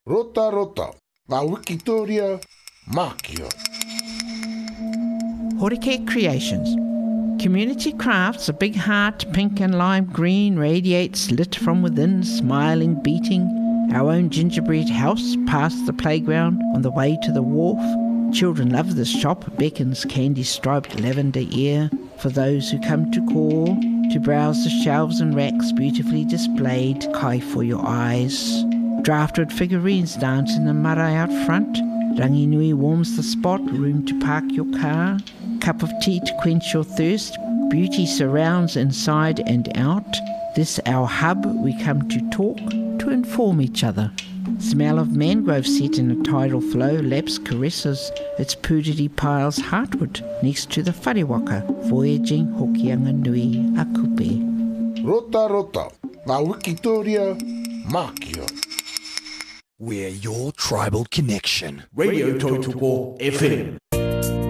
Rota rota, ngā Wikitoria, Mākia. Horike Creations. Community Crafts, a big heart, pink and lime green, radiates lit from within, smiling, beating. Our own gingerbread house past the playground on the way to the wharf. Children love this shop, beckons candy-striped lavender ear for those who come to call, to browse the shelves and racks beautifully displayed, kai for your eyes. Draftwood figurines dance in the marae out front. Ranginui warms the spot, room to park your car. Cup of tea to quench your thirst. Beauty surrounds inside and out. This our hub, we come to talk, to inform each other. Smell of mangrove set in a tidal flow laps caresses its purity piles heartward next to the wharewaka, voyaging hokianga nui a kupe. Rota rota, ngā Wikitoria, Mākia. We're your tribal connection. Radio Totopo FM.